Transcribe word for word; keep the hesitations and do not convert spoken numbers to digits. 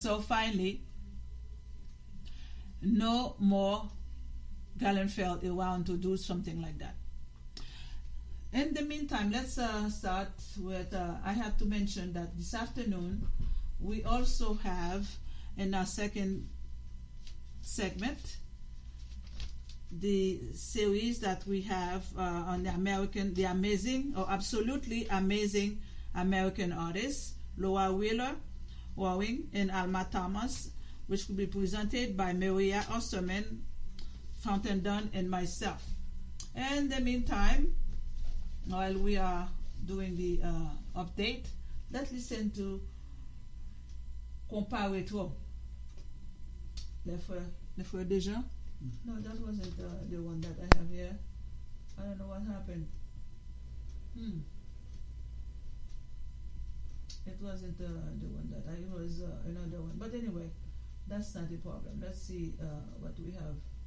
so finally, no more Gallenfeld around to do something like that. In the meantime, let's uh, start with, uh, I have to mention that this afternoon, we also have in our second segment, the series that we have uh, on the American, the amazing or absolutely amazing American artists, Laura Wheeler, Warwing, and Alma Thomas, which will be presented by Maria Osterman, Fountain Dunn, and myself. And in the meantime, while we are doing the uh, update, let's listen to Compas Retro. Les Frères, Les Frères Desjardins? No, that wasn't uh, the one that I have here. I don't know what happened. Hmm. It wasn't uh, the one that I, it was uh, another one. But anyway, that's not the problem. Let's see uh, what we have